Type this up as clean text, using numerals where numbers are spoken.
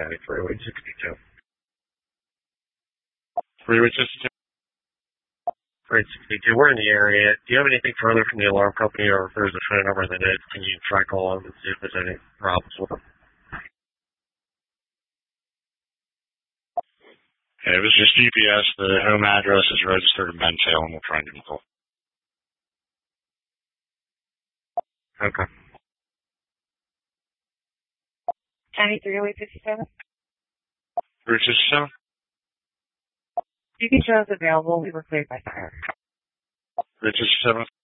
County, Freeway 62. Freeway 62. Freeway 62, we're in the area. Do you have anything further from the alarm company, or if there's a phone number that is, can you try calling and see if there's any problems with them? Okay, it was just UPS. The home address is registered in Bentail, and we'll try and give them a call. Okay. County 30857. 367? You can show us available. We were cleared by fire. 367?